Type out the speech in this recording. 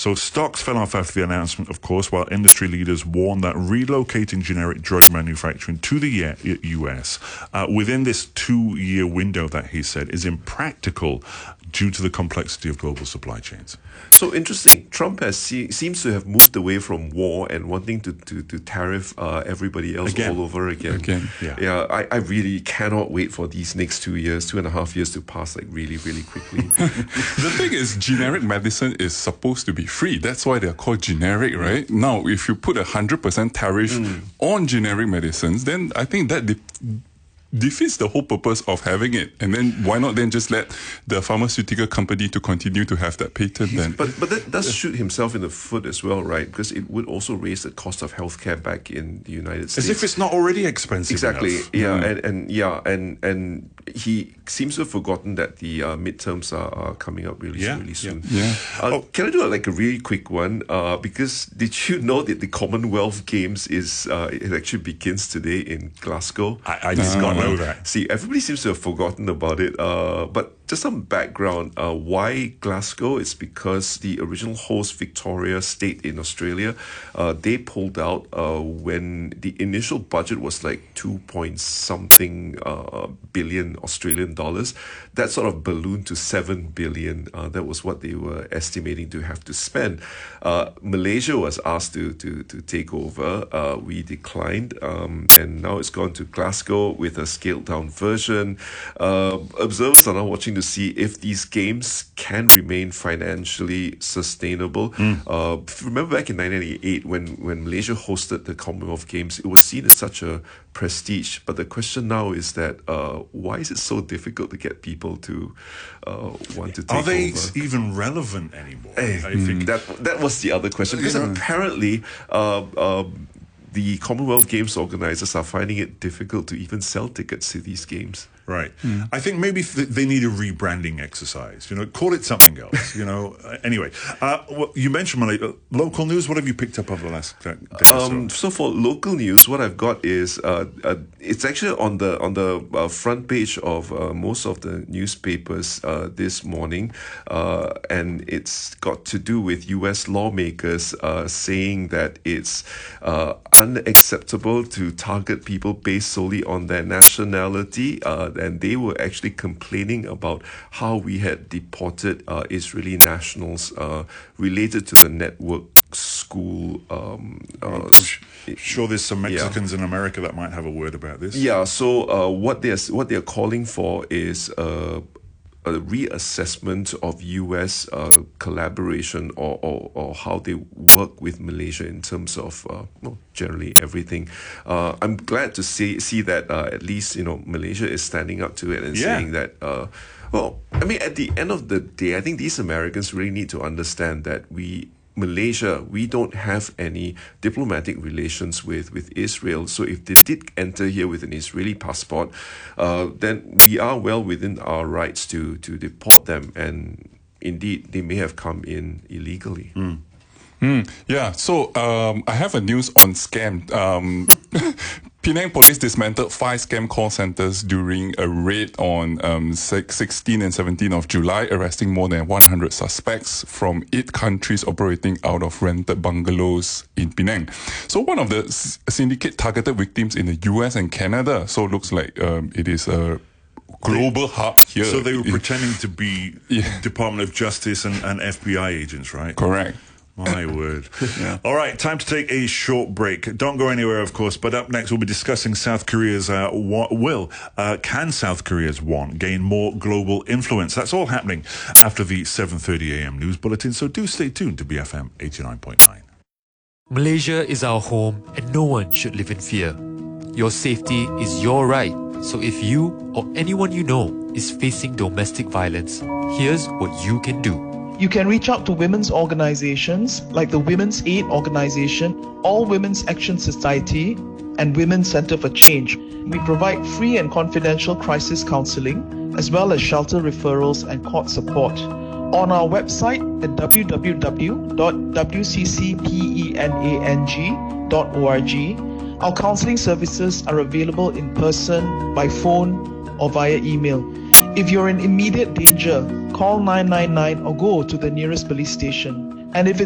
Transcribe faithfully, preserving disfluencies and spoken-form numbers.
So stocks fell off after the announcement, of course, while industry leaders warned that relocating generic drug manufacturing to the U S uh, within this two-year window that he said is impractical due to the complexity of global supply chains. So interesting. Trump has se- seems to have moved away from war and wanting to to, to tariff uh, everybody else again. all over again. Again, yeah. Yeah, I, I really cannot wait for these next two years, two and a half years to pass like really, really quickly. The thing is, generic medicine is supposed to be free. That's why they're called generic, right? Now, if you put a one hundred percent tariff mm. on generic medicines, then I think that de- defeats the whole purpose of having it. And then why not then just let the pharmaceutical company to continue to have that patent then? But but that does shoot himself in the foot as well, right? Because it would also raise the cost of healthcare back in the United States. As if it's not already expensive Exactly. enough. Yeah, Mm. and, and yeah, and and he seems to have forgotten that the uh, midterms are, are coming up really, Yeah, really soon. Yeah. yeah. Uh, Oh. Can I do a, like a really quick one? Uh, because did you know that the Commonwealth Games is uh, it actually begins today in Glasgow? I, I did not know that. See, everybody seems to have forgotten about it. Uh, but just some background. Uh, why Glasgow? It's because the original host, Victoria State in Australia, uh, they pulled out uh, when the initial budget was like two point something uh, billion Australian dollars. That sort of ballooned to seven billion. Uh, that was what they were estimating to have to spend. Uh, Malaysia was asked to to to take over. Uh, we declined, um, and now it's gone to Glasgow with a scaled down version. Uh, observers are now watching to see if these games can remain financially sustainable. Mm. Uh, if you remember back in nineteen eighty-eight when, when Malaysia hosted the Commonwealth Games, it was seen as such a prestige. But the question now is that uh, why is it so difficult to get people to uh, want to take over? Are they over? even relevant anymore? Hey, I think that that was the other question. Because yeah. apparently uh, uh, the Commonwealth Games organizers are finding it difficult to even sell tickets to these games. Right. Mm. I think maybe th- they need a rebranding exercise. You know, call it something else. You know. Uh, anyway, uh, well, you mentioned Malay, uh, local news. What have you picked up over the last day um, so? so for local news, what I've got is uh, uh, it's actually on the on the uh, front page of uh, most of the newspapers uh, this morning, uh, and it's got to do with U S lawmakers uh, saying that it's uh, unacceptable to target people based solely on their nationality. Uh, And they were actually complaining about how we had deported uh, Israeli nationals uh, related to the network school. Um, uh, I'm sure there's some Mexicans yeah. in America that might have a word about this. Yeah. So uh, what they're what they're calling for is Uh, a reassessment of U S uh, collaboration or, or, or how they work with Malaysia in terms of uh, well, generally everything. Uh, I'm glad to see see that uh, at least you know Malaysia is standing up to it and yeah. saying that. Uh, well, I mean, at the end of the day, I think these Americans really need to understand that we. Malaysia, we don't have any diplomatic relations with, with Israel. So if they did enter here with an Israeli passport, uh, then we are well within our rights to, to deport them. And indeed, they may have come in illegally. Mm. Mm, yeah, so um, I have a news on scam. Um, Penang Police dismantled five scam call centers during a raid on um, sixteen and seventeen of July, arresting more than one hundred suspects from eight countries operating out of rented bungalows in Penang. So one of the syndicate targeted victims in the U S and Canada. So it looks like um, it is a global they, hub here. So they were pretending to be yeah. Department of Justice and, and F B I agents, right? Correct. My word. Yeah. All right, time to take a short break. Don't go anywhere, of course, but up next we'll be discussing South Korea's uh, wa- will. Uh, can South Korea's want gain more global influence? That's all happening after the seven thirty a.m. news bulletin, so do stay tuned to B F M eighty-nine point nine. Malaysia is our home and no one should live in fear. Your safety is your right. So if you or anyone you know is facing domestic violence, here's what you can do. You can reach out to women's organizations like the Women's Aid Organization, All Women's Action Society, and Women's Center for Change. We provide free and confidential crisis counseling, as well as shelter referrals and court support. On our website at w w w dot w c c penang dot org, our counseling services are available in person, by phone, or via email. If you're in immediate danger, call nine nine nine or go to the nearest police station. And if